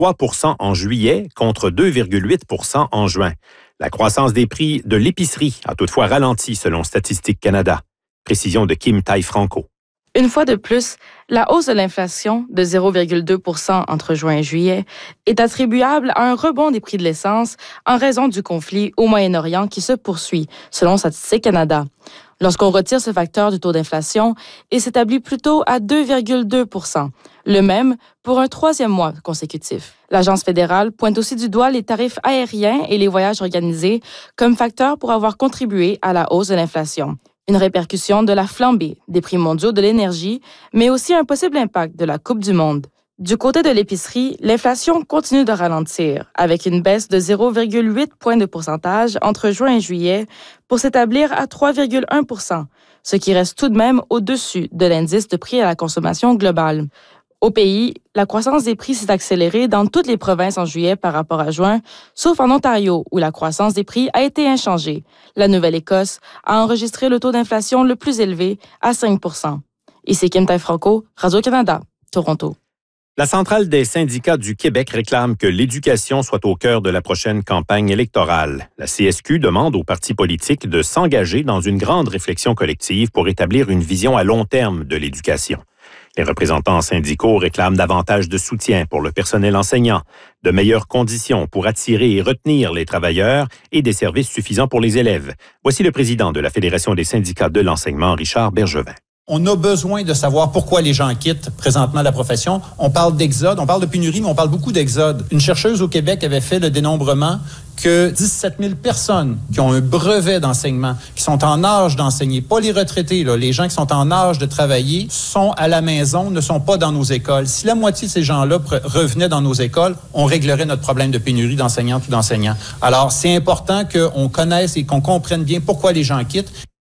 3 % en juillet contre 2,8 % en juin. La croissance des prix de l'épicerie a toutefois ralenti selon Statistique Canada. Précision de Kim Tai-Franco. Une fois de plus, la hausse de l'inflation de 0,2 % entre juin et juillet est attribuable à un rebond des prix de l'essence en raison du conflit au Moyen-Orient qui se poursuit, selon Statistique Canada. Lorsqu'on retire ce facteur du taux d'inflation, il s'établit plutôt à 2,2 %, le même pour un troisième mois consécutif. L'Agence fédérale pointe aussi du doigt les tarifs aériens et les voyages organisés comme facteurs pour avoir contribué à la hausse de l'inflation. Une répercussion de la flambée des prix mondiaux de l'énergie, mais aussi un possible impact de la Coupe du monde. Du côté de l'épicerie, l'inflation continue de ralentir, avec une baisse de 0,8 points de pourcentage entre juin et juillet pour s'établir à 3,1 %, ce qui reste tout de même au-dessus de l'indice de prix à la consommation globale. Au pays, la croissance des prix s'est accélérée dans toutes les provinces en juillet par rapport à juin, sauf en Ontario, où la croissance des prix a été inchangée. La Nouvelle-Écosse a enregistré le taux d'inflation le plus élevé à 5 %. Ici Kim Tai-Franco, Radio-Canada, Toronto. La Centrale des syndicats du Québec réclame que l'éducation soit au cœur de la prochaine campagne électorale. La CSQ demande aux partis politiques de s'engager dans une grande réflexion collective pour établir une vision à long terme de l'éducation. Les représentants syndicaux réclament davantage de soutien pour le personnel enseignant, de meilleures conditions pour attirer et retenir les travailleurs et des services suffisants pour les élèves. Voici le président de la Fédération des syndicats de l'enseignement, Richard Bergevin. On a besoin de savoir pourquoi les gens quittent présentement la profession. On parle d'exode, on parle de pénurie, mais on parle beaucoup d'exode. Une chercheuse au Québec avait fait le dénombrement que 17 000 personnes qui ont un brevet d'enseignement, qui sont en âge d'enseigner, pas les retraités, là, les gens qui sont en âge de travailler, sont à la maison, ne sont pas dans nos écoles. Si la moitié de ces gens-là revenaient dans nos écoles, on réglerait notre problème de pénurie d'enseignantes ou d'enseignants. Alors, c'est important qu'on connaisse et qu'on comprenne bien pourquoi les gens quittent.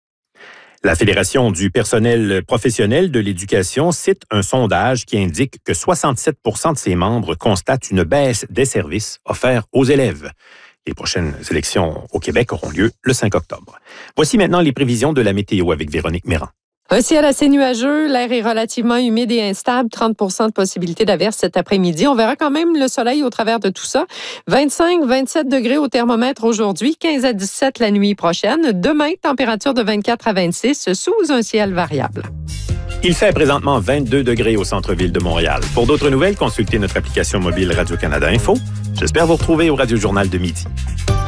La Fédération du personnel professionnel de l'éducation cite un sondage qui indique que 67 % de ses membres constatent une baisse des services offerts aux élèves. Les prochaines élections au Québec auront lieu le 5 octobre. Voici maintenant les prévisions de la météo avec Véronique Méran. Un ciel assez nuageux, l'air est relativement humide et instable, 30 % de possibilité d'averse cet après-midi. On verra quand même le soleil au travers de tout ça. 25-27 degrés au thermomètre aujourd'hui, 15 à 17 la nuit prochaine. Demain, température de 24 à 26 sous un ciel variable. Il fait présentement 22 degrés au centre-ville de Montréal. Pour d'autres nouvelles, consultez notre application mobile Radio-Canada Info. J'espère vous retrouver au Radio Journal de midi.